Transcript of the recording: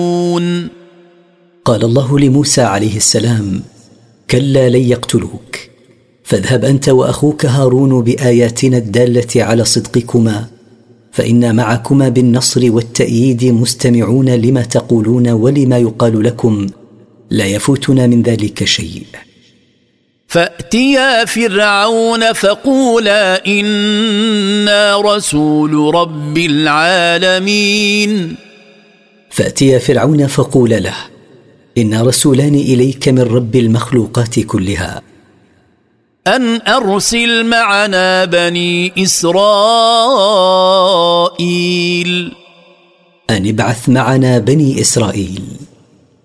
قال الله لموسى عليه السلام: كلا لن يقتلوك، فاذهب أنت وأخوك هارون بآياتنا الدالة على صدقكما، فإنا معكما بالنصر والتأييد مستمعون لما تقولون ولما يقال لكم، لا يفوتنا من ذلك شيء. فأتيا فرعون فقولا إنا رسول رب العالمين. فأتيا فرعون فقول له: إنا رسولان إليك من رب المخلوقات كلها، أن أرسل معنا بني إسرائيل. أن ابعث معنا بني إسرائيل.